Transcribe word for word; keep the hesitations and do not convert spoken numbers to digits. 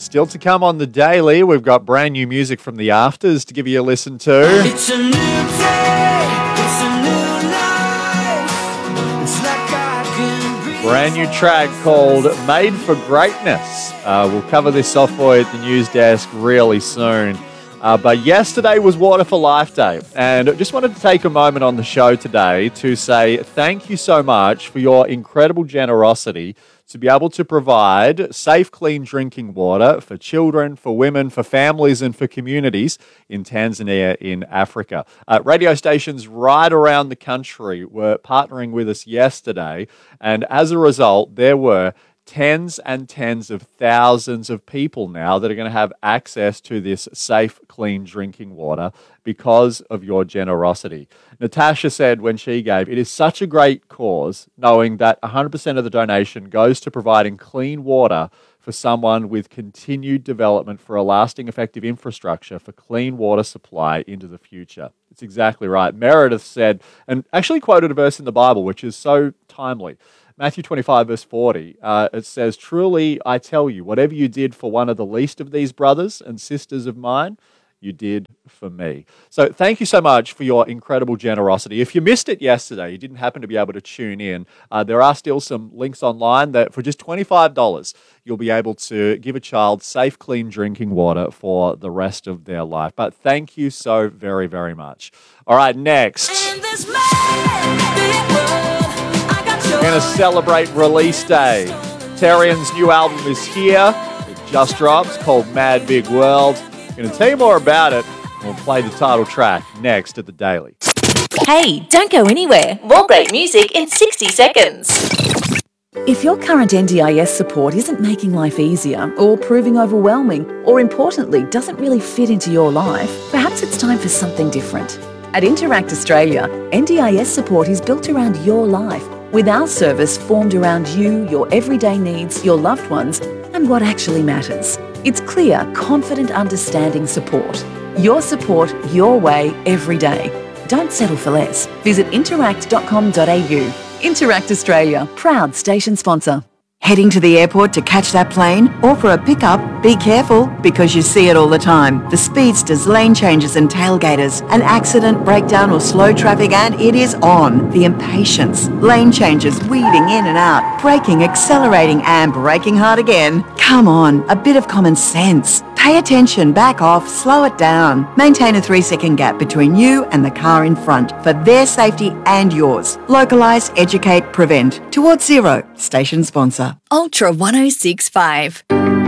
Still to come on the Daily, we've got brand new music from the Afters to give you a listen to. It's a new day, it's a new life. It's like I can breathe. Brand new track called Made for Greatness. Uh, we'll cover this off for you at the news desk really soon. Uh, but yesterday was Water for Life Day, and I just wanted to take a moment on the show today to say thank you so much for your incredible generosity to be able to provide safe, clean drinking water for children, for women, for families, and for communities in Tanzania in Africa. Uh, radio stations right around the country were partnering with us yesterday, and as a result, there were tens and tens of thousands of people now that are going to have access to this safe, clean drinking water because of your generosity. Natasha said when she gave, it is such a great cause knowing that one hundred percent of the donation goes to providing clean water for someone with continued development for a lasting, effective infrastructure for clean water supply into the future. It's exactly right. Meredith said, and actually quoted a verse in the Bible, which is so timely. Matthew twenty-five, verse forty, uh, it says, "Truly I tell you, whatever you did for one of the least of these brothers and sisters of mine, you did for me." So thank you so much for your incredible generosity. If you missed it yesterday, you didn't happen to be able to tune in, uh, there are still some links online that for just twenty-five dollars, you'll be able to give a child safe, clean drinking water for the rest of their life. But thank you so very, very much. All right, next. We're going to celebrate release day. Terrian's new album is here. It just dropped. It's called Mad Big World. I'm going to tell you more about it. We'll play the title track next at the Daily. Hey, don't go anywhere. More great music in sixty seconds. If your current N D I S support isn't making life easier or proving overwhelming, or importantly, doesn't really fit into your life, perhaps it's time for something different. At Interact Australia, N D I S support is built around your life, with our service formed around you, your everyday needs, your loved ones, and what actually matters. It's clear, confident, understanding support. Your support, your way, every day. Don't settle for less. Visit interact dot com dot a u. Interact Australia, proud station sponsor. Heading to the airport to catch that plane or for a pickup? Be careful, because you see it all the time. The speedsters, lane changes and tailgaters. An accident, breakdown or slow traffic and it is on. The impatience. Lane changes, weaving in and out. Braking, accelerating and braking hard again. Come on, a bit of common sense. Pay attention, back off, slow it down. Maintain a three second gap between you and the car in front for their safety and yours. Localise, educate, prevent. Towards Zero, station sponsor. Ultra one oh six point five.